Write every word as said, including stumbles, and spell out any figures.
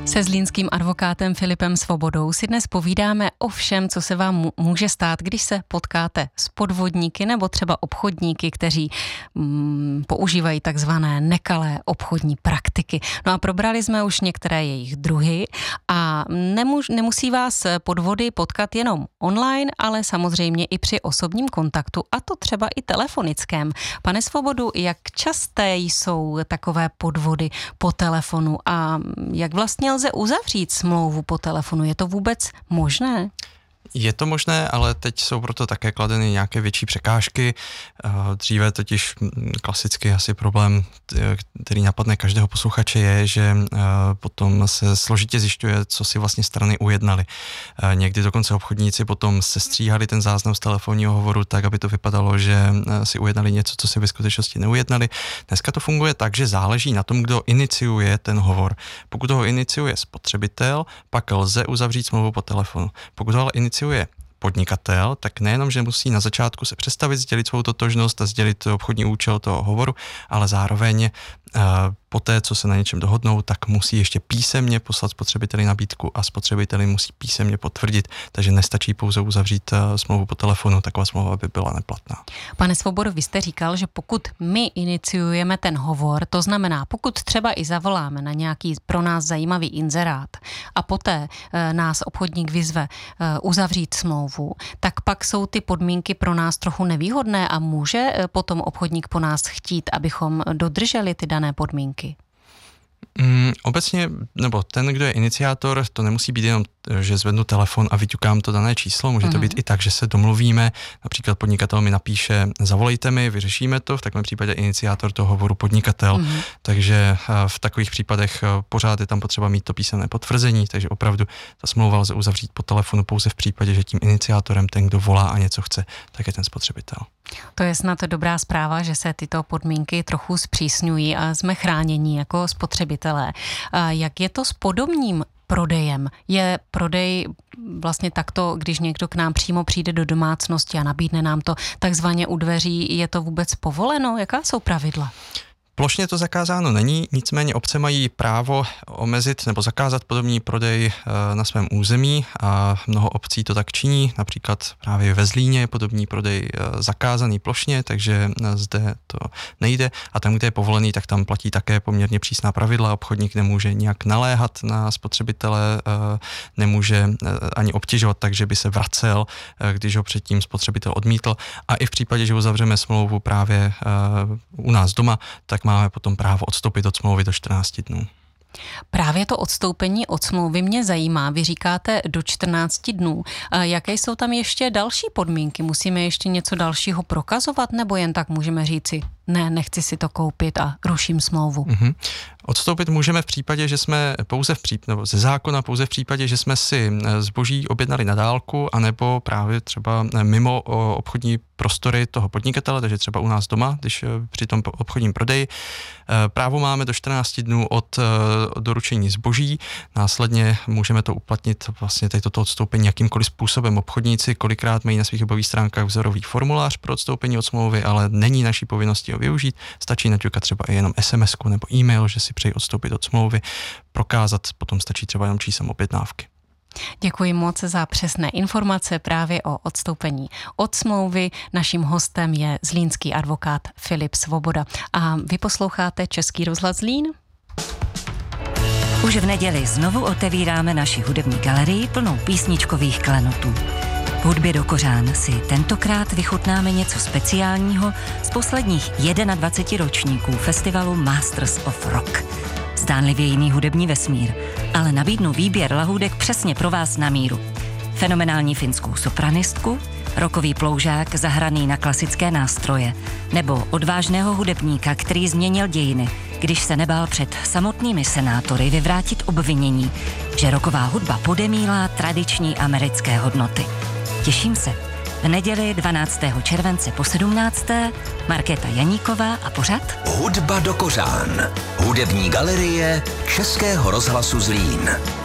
Se zlínským advokátem Filipem Svobodou si dnes povídáme o všem, co se vám může stát, když se potkáte s podvodníky nebo třeba obchodníky, kteří mm, používají takzvané nekalé obchodní praktiky. No a probrali jsme už některé jejich druhy a nemuž, nemusí vás podvody potkat jenom online, ale samozřejmě i při osobním kontaktu, a to třeba i telefonickém. Pane Svobodu, jak časté jsou takové podvody po telefonu a jak vlastně lze uzavřít smlouvu po telefonu? Je to vůbec možné? Je to možné, ale teď jsou proto také kladeny nějaké větší překážky. Dříve totiž klasicky asi problém, který napadne každého posluchače, je, že potom se složitě zjišťuje, co si vlastně strany ujednaly. Někdy dokonce obchodníci potom sestříhali ten záznam z telefonního hovoru tak, aby to vypadalo, že si ujednali něco, co si ve skutečnosti neujednali. Dneska to funguje tak, že záleží na tom, kdo iniciuje ten hovor. Pokud ho iniciuje spotřebitel, pak lze uzavřít smlouvu po telefonu. Pokud ho ale iniciuje podnikatel, tak nejenom, že musí na začátku se představit, sdělit svou totožnost a sdělit obchodní účel toho hovoru, ale zároveň uh, poté, co se na něčem dohodnou, tak musí ještě písemně poslat spotřebiteli nabídku a spotřebiteli musí písemně potvrdit, takže nestačí pouze uzavřít uh, smlouvu po telefonu, taková smlouva by byla neplatná. Pane Svobodo, vy jste říkal, že pokud my iniciujeme ten hovor, to znamená, pokud třeba i zavoláme na nějaký pro nás zajímavý inzerát a poté uh, nás obchodník vyzve uh, uzavřít smlouvu, tak pak jsou ty podmínky pro nás trochu nevýhodné a může uh, potom obchodník po nás chtít, abychom dodrželi ty dané podmínky? Mm, obecně, nebo ten, kdo je iniciátor, to nemusí být jenom, že zvednu telefon a vyťukám to dané číslo, může to být i tak, že se domluvíme, například podnikatel mi napíše, zavolejte mi, vyřešíme to, v takovém případě iniciátor toho hovoru podnikatel, mm-hmm. takže v takových případech pořád je tam potřeba mít to písemné potvrzení, takže opravdu ta smlouva lze uzavřít po telefonu pouze v případě, že tím iniciátorem, ten, kdo volá a něco chce, tak je ten spotřebitel. To je snad dobrá zpráva, že se tyto podmínky trochu zpřísňují a jsme chráněni jako spotřebitelé. A jak je to s podomním prodejem? Je prodej vlastně takto, když někdo k nám přímo přijde do domácnosti a nabídne nám to takzvaně u dveří, je to vůbec povoleno? Jaká jsou pravidla? Plošně to zakázáno není, nicméně obce mají právo omezit nebo zakázat podobný prodej na svém území a mnoho obcí to tak činí, například právě ve Zlíně je podobný prodej zakázaný plošně, takže zde to nejde a tam, kde je povolený, tak tam platí také poměrně přísná pravidla, obchodník nemůže nijak naléhat na spotřebitele, nemůže ani obtěžovat tak, že by se vracel, když ho předtím spotřebitel odmítl a i v případě, že uzavřeme smlouvu právě u nás doma, tak máme potom právo odstoupit od smlouvy do čtrnácti dnů. Právě to odstoupení od smlouvy mě zajímá. Vy říkáte do čtrnácti dnů. A jaké jsou tam ještě další podmínky? Musíme ještě něco dalšího prokazovat, nebo jen tak můžeme říci, ne, nechci si to koupit a ruším smlouvu? Mm-hmm. Odstoupit můžeme v případě, že jsme pouze v případě, nebo ze zákona pouze v případě, že jsme si zboží objednali na dálku, anebo právě třeba mimo obchodní prostory toho podnikatele, takže třeba u nás doma, když při tom obchodním prodeji. Právo máme do čtrnácti dnů od doručení zboží, následně můžeme to uplatnit vlastně tady toto odstoupení jakýmkoliv způsobem. Obchodníci kolikrát mají na svých webových stránkách vzorový formulář pro odstoupení od smlouvy, ale není naší povinností ho využít. Stačí naťukat třeba i jenom es em esku nebo e-mail, že si přeji odstoupit od smlouvy, prokázat, potom stačí třeba jenom číslem objednávky. Děkuji moc za přesné informace právě o odstoupení od smlouvy. Naším hostem je zlínský advokát Filip Svoboda. A vy posloucháte Český rozhlas Zlín? Už v neděli znovu otevíráme naši hudební galerii plnou písničkových klenotů. V hudbě do kořán si tentokrát vychutnáme něco speciálního z posledních dvaceti jedna ročníků festivalu Masters of Rock. Zdánlivě jiný hudební vesmír, ale nabídnu výběr lahůdek přesně pro vás na míru. Fenomenální finskou sopranistku, rockový ploužák zahraný na klasické nástroje, nebo odvážného hudebníka, který změnil dějiny, když se nebál před samotnými senátory vyvrátit obvinění, že rocková hudba podemílá tradiční americké hodnoty. Těším se. V neděli dvanáctého července po sedmnácté Markéta Janíková a pořad Hudba do kořán. Hudební galerie Českého rozhlasu Zlín.